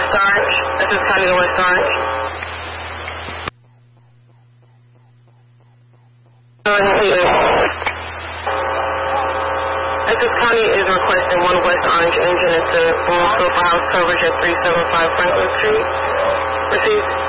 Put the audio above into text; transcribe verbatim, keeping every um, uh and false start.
West Orange. Essex County to West Orange. Essex County is requesting one West Orange engine into Boone Silver House coverage at three seventy-five Franklin Street. Received.